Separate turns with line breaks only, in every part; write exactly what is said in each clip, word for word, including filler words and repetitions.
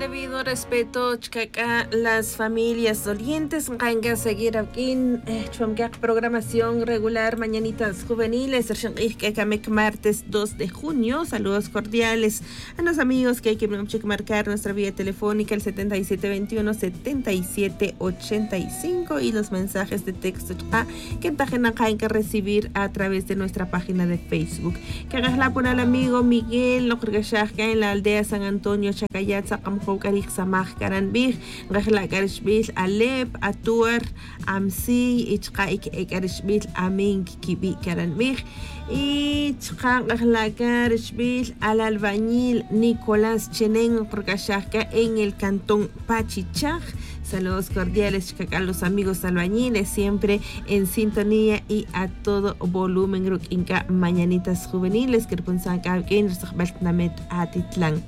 debido respeto chcaca las familias dolientes venga a seguir aquí en eh, programación regular Mañanitas Juveniles martes dos de junio. Saludos cordiales a los amigos que hay que marcar nuestra vía telefónica el setenta y siete veintiuno setenta y siete ochenta y cinco y los mensajes de texto que hay que recibir a través de nuestra página de Facebook. Que hagas la por al amigo Miguel lo que en la aldea San Antonio Chacayatza Kamjoukarij Samaj Karanbij Rejla Karishbil Alep Atuar Amsi Ichkaik Ekarishbil Amin Kibi Karanbij y Chkan Rejla Karishbil al albañil Nicolás Chenen Prokashaka en el cantón Pachichaj. Saludos cordiales a los amigos albañiles, siempre en sintonía y a todo volumen. Creo que Inca Mañanitas Juveniles que pensan que alguien Namet Atitlán.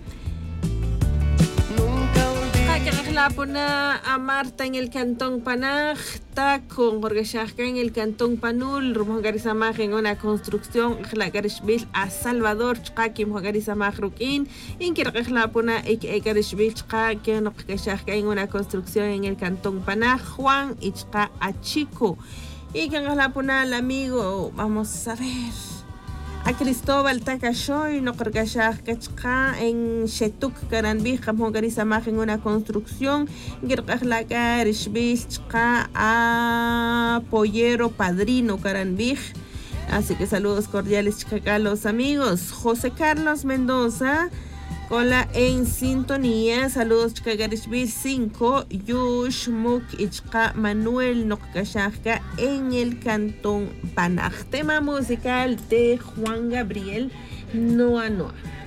La pona a Marta en el cantón Panaj, Taco, Jorge Shahka en el cantón Panul, Rumón Garizamaj en una construcción, la Garishbil a Salvador, Chkakim, Garizamaj Rukin, en que la pona e Garishbil Chka, no Shahka en una construcción en el cantón Panaj, Juan y Chka a Chico. Y que la pona al amigo, vamos a ver. A Cristóbal Takashoy, no cargashah kachka en Shetuk Karanbij, Kamogarisamaj en una construcción, Girkahlagar, Shbilchka a Pollero Padrino Karanbij. Así que saludos cordiales a los amigos. José Carlos Mendoza, Cola en sintonía, saludos Chkagarishbil cinco, Yush Muk Ichka Manuel Nokashaka en el cantón Panaj. Tema musical de Juan Gabriel, Noa Noa.